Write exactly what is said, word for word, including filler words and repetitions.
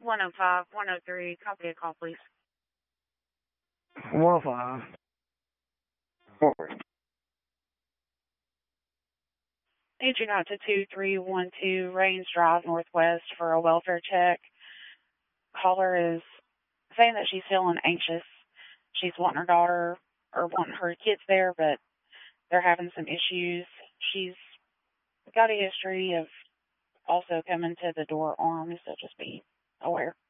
one oh five, one oh three, copy a call, please. one oh five. Forward. Agent out to two three one two Range Drive Northwest for a welfare check. Caller is saying that she's feeling anxious. She's wanting her daughter or wanting her kids there, but they're having some issues. She's got a history of also coming to the door armed, so just be aware.